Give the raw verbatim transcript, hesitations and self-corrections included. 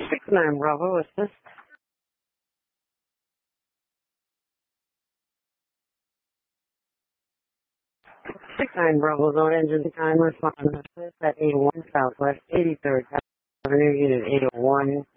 six nine Bravo, assist. six nine Bravo, zone engine time, respond assist at eight oh one Southwest eighty-third Avenue, unit eight oh one.